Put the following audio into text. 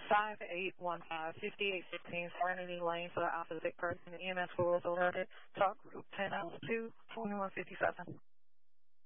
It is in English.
5815, Serenity Lane for the opposite person. EMS 4 is alerted. Talk group 1002-2157.